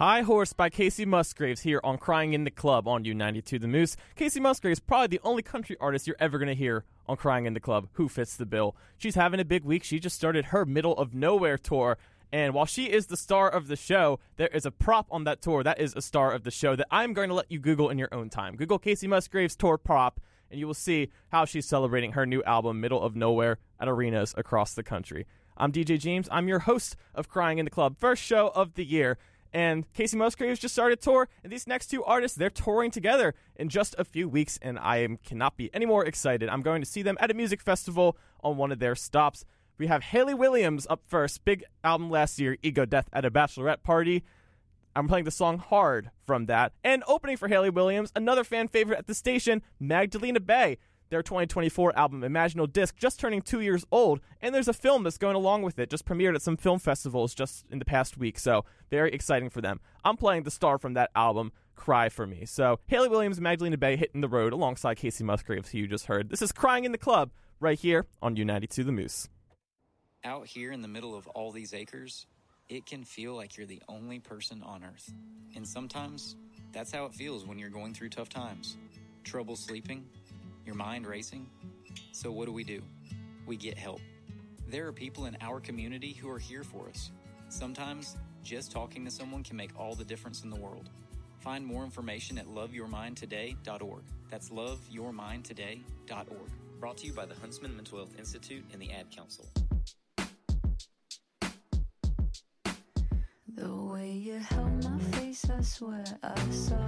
High Horse by Casey Musgraves here on Crying in the Club on U92 The Moose. Casey Musgraves, probably the only country artist you're ever going to hear on Crying in the Club who fits the bill. She's having a big week. She just started her Middle of Nowhere tour. And while she is the star of the show, there is a prop on that tour that is a star of the show that I'm going to let you Google in your own time. Google Casey Musgraves tour prop, and you will see how she's celebrating her new album, Middle of Nowhere, at arenas across the country. I'm DJ James. I'm your host of Crying in the Club, first show of the year. And Casey Musgraves just started a tour, and these next two artists, they're touring together in just a few weeks, and I cannot be any more excited. I'm going to see them at a music festival on one of their stops. We have Hayley Williams up first, big album last year, Ego Death at a Bachelorette Party. I'm playing the song Hard from that. And opening for Hayley Williams, another fan favorite at the station, Magdalena Bay. Their 2024 album, Imaginal Disc, just turning 2 years old, and there's a film that's going along with it, just premiered at some film festivals just in the past week, so very exciting for them. I'm playing the star from that album, Cry For Me. So Hayley Williams and Magdalena Bay hitting the road alongside Casey Musgraves, who you just heard. This is Crying in the Club, right here on U92 The Moose. Out here in the middle of all these acres, it can feel like you're the only person on Earth. And sometimes, that's how it feels when you're going through tough times. Trouble sleeping, your mind racing. So what do? We get help. There are people in our community who are here for us. Sometimes, just talking to someone can make all the difference in the world. Find more information at loveyourmindtoday.org. That's loveyourmindtoday.org. Brought to you by the Huntsman Mental Health Institute and the Ad Council. The way you held my face, I swear I saw